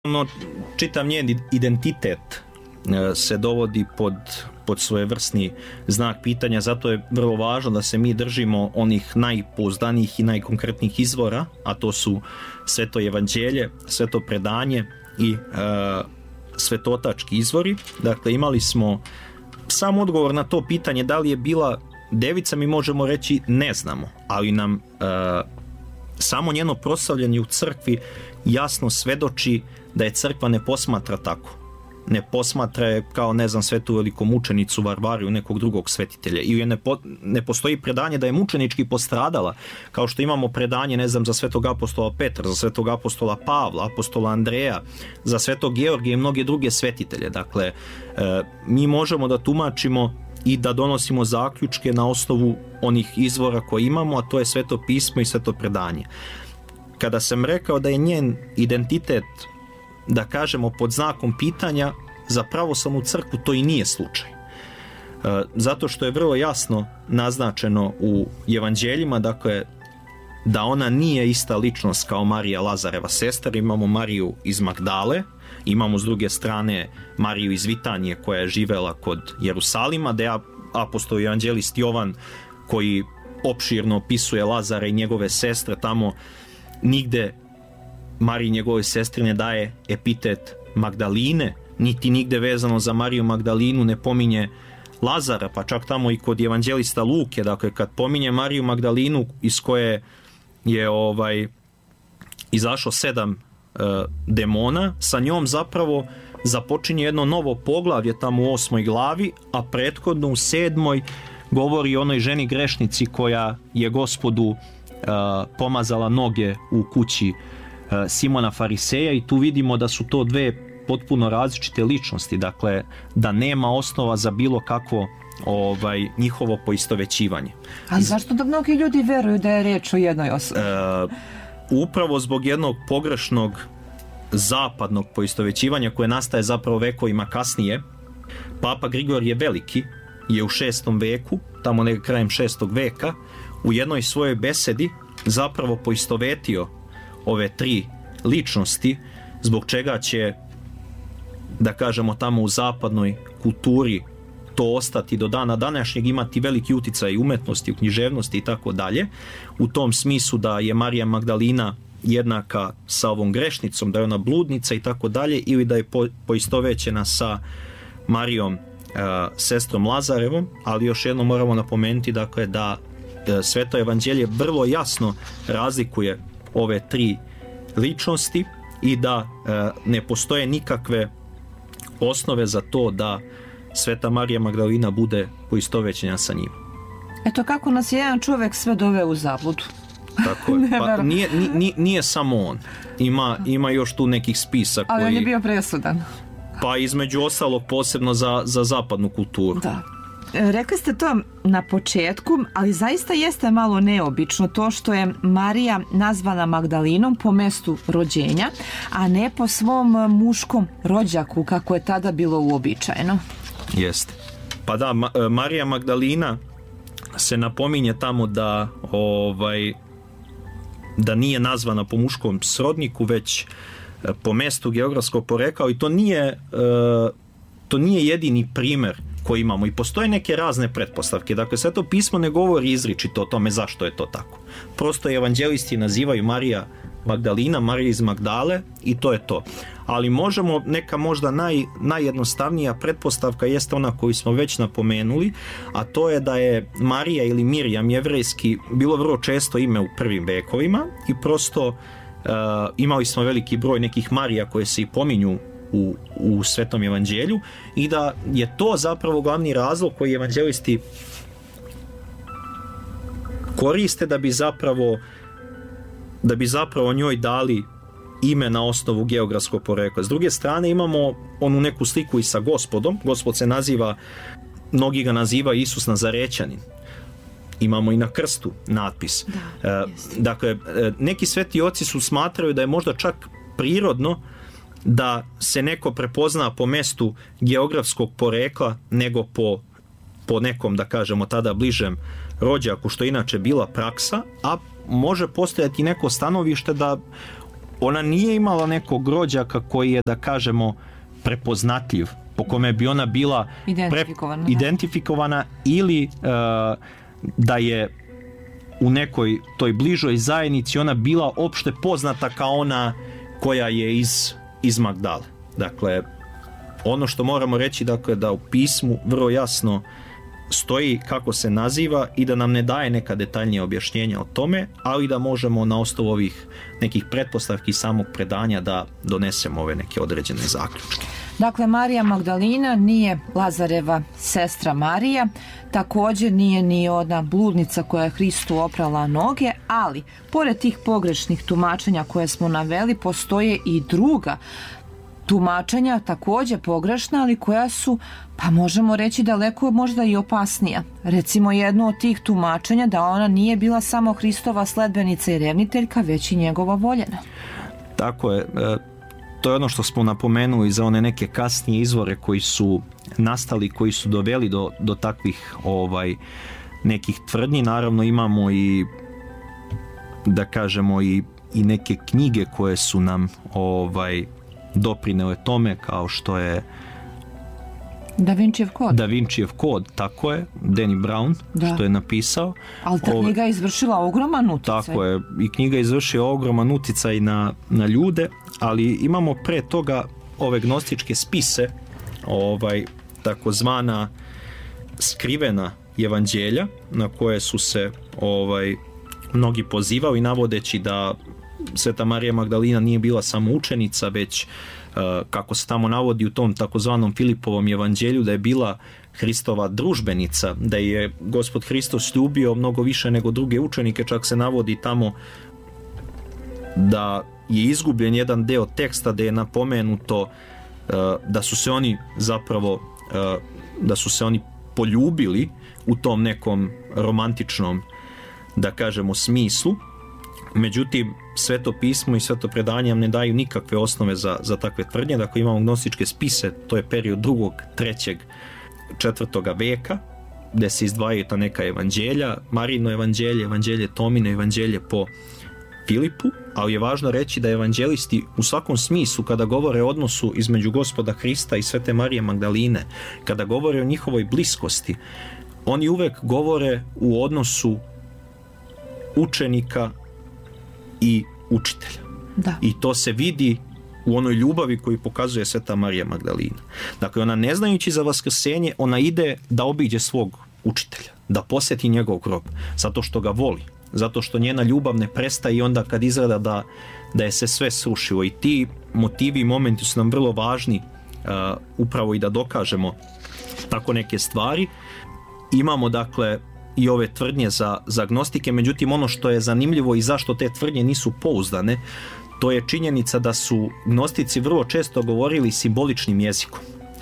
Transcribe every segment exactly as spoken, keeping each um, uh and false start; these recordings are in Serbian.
No, čitav njen identitet se dovodi pod, pod svojevrsni znak pitanja, zato je vrlo važno da se mi držimo onih najpouzdanijih i najkonkretnijih izvora, a to su Sveto evanđelje, Sveto predanje i e, svetotački izvori. Dakle, imali smo sam odgovor na to pitanje da li je bila devica, mi možemo reći ne znamo, ali nam e, samo njeno proslavljanje u crkvi jasno svedoči da je crkva ne posmatra tako. Ne posmatra je kao, ne znam, svetu velikomučenicu Varvariju, nekog drugog svetitelja. I ne, po, ne postoji predanje da je mučenički postradala, kao što imamo predanje, ne znam, za svetog apostola Petra, za svetog apostola Pavla, apostola Andreja, za svetog Georgija i mnoge druge svetitelje. Dakle, e, mi možemo da tumačimo i da donosimo zaključke na osnovu onih izvora koje imamo, a to je Sveto pismo i Sveto predanje. Kada sam rekao da je njen identitet, da kažemo, pod znakom pitanja, za pravoslavnu crkvu to i nije slučaj. E, zato što je vrlo jasno naznačeno u evanđeljima, dakle, da ona nije ista ličnost kao Marija Lazareva sestra. Imamo Mariju iz Magdale, imamo s druge strane Mariju iz Vitanije koja je živela kod Jerusalima, da je apostol i evanđelist Jovan, koji opširno opisuje Lazara i njegove sestre, tamo nigde Mariji njegove sestri ne daje epitet Magdaline, niti nigde vezano za Mariju Magdalinu ne pominje Lazara, pa čak tamo i kod evanđelista Luke, dakle kad pominje Mariju Magdalinu iz koje je ovaj izašlo sedam e, demona, sa njom zapravo započinje jedno novo poglavlje tamo u osmoj glavi, a prethodno u sedmoj govori o onoj ženi grešnici koja je Gospodu e, pomazala noge u kući Simona Fariseja, i tu vidimo da su to dve potpuno različite ličnosti, dakle da nema osnova za bilo kakvo ovaj, njihovo poistovećivanje. A zašto da mnogi ljudi veruju da je reč o jednoj osobi? E, upravo zbog jednog pogrešnog zapadnog poistovećivanja koje nastaje zapravo vekovima kasnije. Papa Grigorije Veliki je u šestom veku, tamo nekaj krajem šestog veka, u jednoj svojoj besedi zapravo poistovetio ove tri ličnosti, zbog čega će, da kažemo, tamo u zapadnoj kulturi to ostati do dana današnjeg, imati veliki uticaj umetnosti, u književnosti i tako dalje, u tom smislu da je Marija Magdalina jednaka sa ovom grešnicom, da je ona bludnica i tako dalje, ili da je po, poistovećena sa Marijom, e, sestrom Lazarevom. Ali još jedno moramo napomenuti, dakle, da e, Sveto evanđelje vrlo jasno razlikuje ove tri ličnosti i da e, ne postoje nikakve osnove za to da Sveta Marija Magdalina bude poistovećena sa njim. Eto kako nas je jedan čovjek sve doveo u zabludu. Tako je. Pa nije, nije, nije samo on. Ima, ima još tu nekih spisa koji... Ali on je bio presudan. Pa između ostalog posebno za, za zapadnu kulturu. Da. Rekli ste to na početku, ali zaista jeste malo neobično to što je Marija nazvana Magdalinom po mestu rođenja, a ne po svom muškom rođaku kako je tada bilo uobičajeno. Jeste. Pa da, Ma- Marija Magdalina se napominje tamo da ovaj da nije nazvana po muškom srodniku, već po mestu geografskog porekla, i to nije to nije jedini primjer koji imamo, i postoje neke razne pretpostavke. Dakle, Sveto pismo ne govori izričito o tome zašto je to tako. Prosto evanđelisti nazivaju Marija Magdalina, Marija iz Magdale, i to je to. Ali možemo, neka možda naj, najjednostavnija pretpostavka jeste ona koju smo već napomenuli, a to je da je Marija ili Mirjam jevrejski bilo vrlo često ime u prvim vekovima, i prosto uh, imali smo veliki broj nekih Marija koje se i pominju U, u Svetom evanđelju, i da je to zapravo glavni razlog koji evanđelisti koriste da bi zapravo da bi zapravo njoj dali ime na osnovu geografskog porekla. S druge strane imamo onu neku sliku i sa Gospodom. Gospod se naziva, mnogi ga naziva Isus Nazarećanin. Imamo i na krstu natpis. Da, dakle, neki sveti oci su smatraju da je možda čak prirodno da se neko prepozna po mestu geografskog porekla nego po, po nekom, da kažemo, tada bližem rođaku, što je inače bila praksa, a može postojati neko stanovište da ona nije imala nekog rođaka koji je, da kažemo, prepoznatljiv, po kome bi ona bila identifikovana, pre, identifikovana ili uh, da je u nekoj toj bližoj zajednici ona bila opšte poznata kao ona koja je iz, iz Magdale. Dakle, ono što moramo reći, dakle, da u pismu vrlo jasno stoji kako se naziva i da nam ne daje neka detaljnija objašnjenja o tome, ali da možemo na osnovu ovih nekih pretpostavki samog predanja da donesemo ove neke određene zaključke. Dakle, Marija Magdalina nije Lazareva sestra Marija, također nije ni ona bludnica koja je Hristu oprala noge, ali pored tih pogrešnih tumačenja koje smo naveli, postoje i druga tumačenja, također pogrešna, ali koja su, pa možemo reći, daleko možda i opasnija. Recimo jedno od tih tumačenja da ona nije bila samo Hristova sledbenica i revniteljka, već i njegova voljena. Tako je. To je ono što smo napomenuli za one neke kasnije izvore koji su nastali, koji su doveli do, do takvih ovaj, nekih tvrdnji. Naravno imamo i, da kažemo, i, i neke knjige koje su nam ovaj, doprinele tome, kao što je Da Vincijev kod. Da Vincijev kod, tako je, Danny Brown, da. Što je napisao. Ali ta knjiga je izvršila ogroman uticaj. Tako je, i knjiga je izvršila ogroman uticaj na, na ljude, ali imamo pre toga ove gnostičke spise, ovaj, takozvana skrivena evanđelja, na koje su se ovaj, mnogi pozivali, navodeći da Sveta Marija Magdalina nije bila samo učenica, već kako se tamo navodi u tom takozvanom Filipovom evanđelju, da je bila Hristova družbenica, da je Gospod Hristos ljubio mnogo više nego druge učenike. Čak se navodi tamo da je izgubljen jedan deo teksta da je napomenuto da su se oni zapravo da su se oni poljubili u tom nekom romantičnom, da kažemo, smislu. Međutim, Sveto pismo i Sveto predanje nam ne daju nikakve osnove za, za takve tvrdnje. Dakle, imamo gnostičke spise, to je period drugog, trećeg, četvrtoga veka, gde se izdvajaju ta neka evanđelja, Marijino evanđelje, evanđelje Tomine, evanđelje po Filipu, ali je važno reći da evanđelisti u svakom smislu, kada govore o odnosu između Gospoda Hrista i Svete Marije Magdaline, kada govore o njihovoj bliskosti, oni uvek govore u odnosu učenika i učitelja. Da. I to se vidi u onoj ljubavi koju pokazuje Sveta Marija Magdalina. Dakle, ona, ne znajući za vaskrsenje, ona ide da obiđe svog učitelja, da posjeti njegov grob, zato što ga voli, zato što njena ljubav ne prestaje i onda kad izgleda da, da je se sve srušilo. I ti motivi i momenti su nam vrlo važni, uh, upravo i da dokažemo tako neke stvari. Imamo, dakle, i ove tvrdnje za, za gnostike, međutim ono što je zanimljivo i zašto te tvrdnje nisu pouzdane, to je činjenica da su gnostici vrlo često govorili simboličnim jezikom.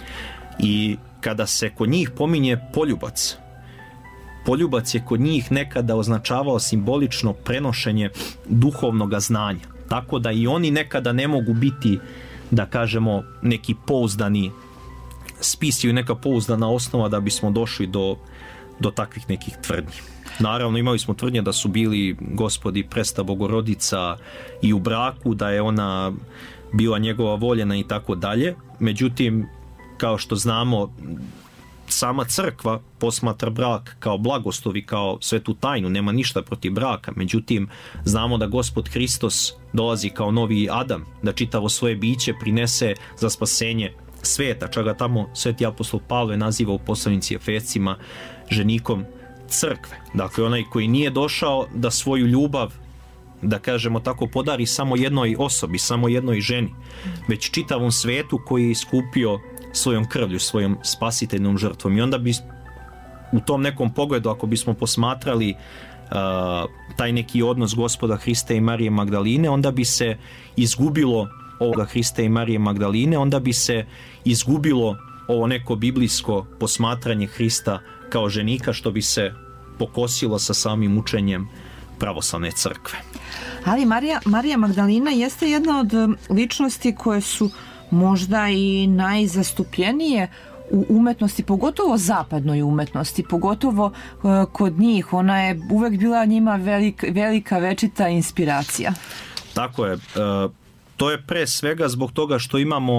I kada se kod njih pominje poljubac, poljubac je kod njih nekada označavao simbolično prenošenje duhovnog znanja. Tako da i oni nekada ne mogu biti, da kažemo, neki pouzdani spis ili neka pouzdana osnova da bismo došli do do takvih nekih tvrdnji. Naravno, imali smo tvrdnje da su bili Gospodi Presta Bogorodica i u braku, da je ona bila njegova voljena i tako dalje. Međutim, kao što znamo, sama crkva posmatra brak kao blagoslov i kao svetu tajnu, nema ništa protiv braka. Međutim, znamo da Gospod Hristos dolazi kao novi Adam, da čitavo svoje biće prinese za spasenje sveta. Čak ga tamo sveti apostol Pavle naziva u poslanici Efescima ženikom crkve. Dakle, onaj koji nije došao da svoju ljubav, da kažemo tako, podari samo jednoj osobi, samo jednoj ženi, već čitavom svetu koji je iskupio svojom krvlju, svojom spasiteljnom žrtvom. I onda bi u tom nekom pogledu, ako bismo posmatrali uh, taj neki odnos Gospoda Hrista i Marije Magdaline, onda bi se izgubilo ovoga Hrista i Marije Magdaline, onda bi se izgubilo ovo neko biblijsko posmatranje Hrista kao ženika, što bi se pokosilo sa samim učenjem pravoslavne crkve. Ali Marija, Marija Magdalina jeste jedna od ličnosti koje su možda i najzastupljenije u umetnosti, pogotovo zapadnoj umetnosti, pogotovo uh, kod njih. Ona je uvek bila njima velik, velika večita inspiracija. Tako je. Uh, To je pre svega zbog toga što imamo